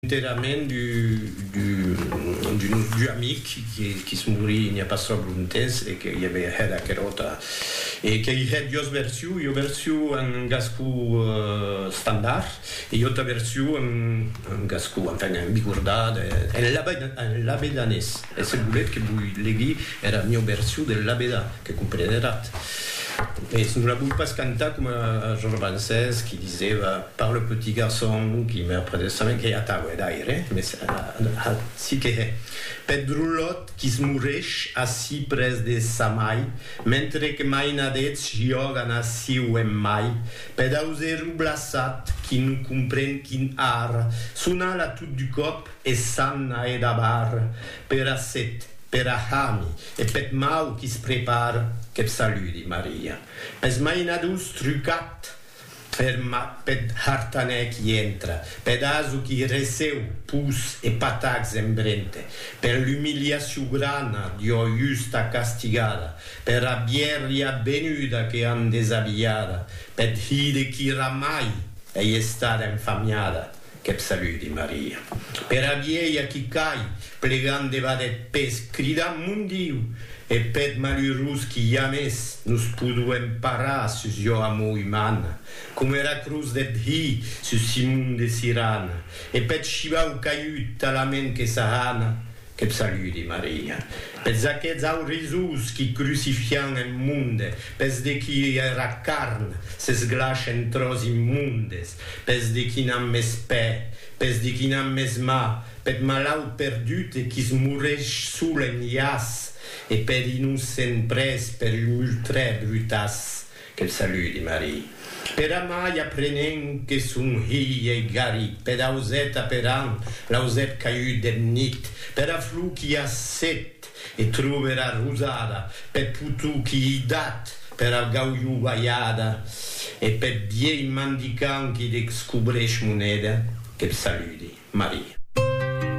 Enterrament du amic qui se morí il n'y a pas trop longtemps et qu'il y avait à Querota et qu'il y a deux versions, une version en gascou standard et une autre version en gascou, enfin en bigordat, en l'abedanès. Et c'est boulet que vous legui era mia version de l'abeda, que comprendrez. Et nous la voulons pas canter comme Georges Bansès qui disait par le petit garçon qui meurt près de sa mère, qui est à Taoué d'ailleurs, mais si que est. Pedrulot qui se moureix assis près de sa maille, mentre que mainadets joguen assis ou en mai, pedauser ublaçat qui nous comprenne quin art, sona la tout du cop et sanna et d'abar, per a set, per a hami, e pet mau qui se prépare, que saludi Maria. Pes mainadus trucat, ped hartanè qui entra, pedazo qui reseu, pus e patacs embrente, per l'umiliació grana, dio justa castigada, per a bierria benuda che han desaviada, ped hide qui ramai, e estada infamiada, che saludi Maria. Per a vieia qui cai, plegande vadet pes, cridam mundiu, e pet malurus qui jamais nous pudu emparar sus jo amo humana, cum era cruz det hi sus Simon de Sirana, e pet shivau caiut talament que sahana, que saludi Maria. Pes aquests aurisus qui crucifian en munde, pes de qui era carn, ses glachen tros immundes, pes de qui n'am mes pe, pes de qui n'am mes ma, pet malau perdute qui se moureix sul en ias, e per innocent pres per ultre brutas, che saludi Maria. Per amai apprenent che sun hi e gari, per auseta per an, l'auset caiut del nit, per aflu qui a set, e truvera rusada, per putu qui i dat, per a gauiu vaiada, e per biei mandican qui descubreix moneda, che saludi Maria.